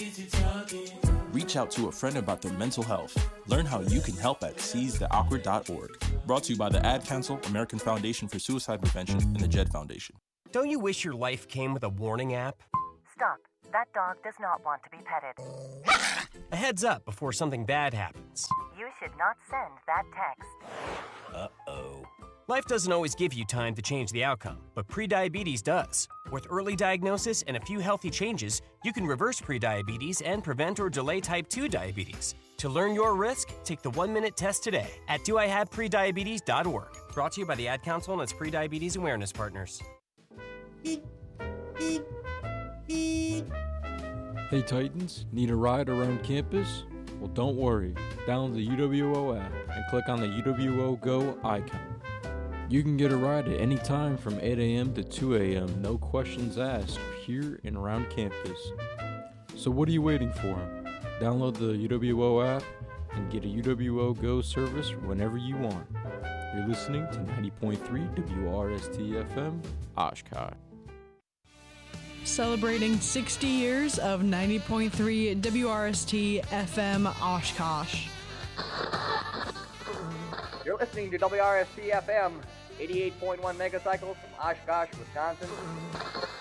Reach out to a friend about their mental health. Learn how you can help at seizetheawkward.org. Brought to you by the Ad Council, American Foundation for Suicide Prevention, and the JED Foundation. Don't you wish your life came with a warning app? Stop. That dog does not want to be petted. A heads up before something bad happens. You should not send that text. Uh-oh. Life doesn't always give you time to change the outcome, but prediabetes does. With early diagnosis and a few healthy changes, you can reverse prediabetes and prevent or delay type 2 diabetes. To learn your risk, take the 1-minute test today at doihaveprediabetes.org. Brought to you by the Ad Council and its prediabetes awareness partners. Hey Titans, need a ride around campus? Well, don't worry. Download the UWO app and click on the UWO Go icon. You can get a ride at any time from 8 a.m. to 2 a.m., no questions asked, here and around campus. So what are you waiting for? Download the UWO app and get a UWO Go service whenever you want. You're listening to 90.3 WRST-FM, Oshkosh. Celebrating 60 years of 90.3 WRST FM Oshkosh. You're listening to WRST FM, 88.1 megacycles from Oshkosh, Wisconsin.